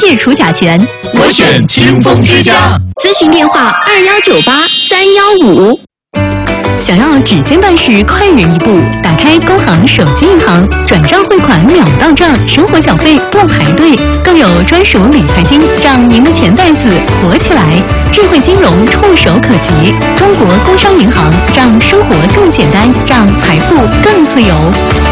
切除甲醛。 我选清风之家。 咨询电话2198-315。想要指尖办事快人一步，打开工行手机银行，转账汇款秒到账，生活缴费不排队，更有专属理财金，让您的钱袋子活起来。智慧金融触手可及，中国工商银行让生活更简单，让财富更自由。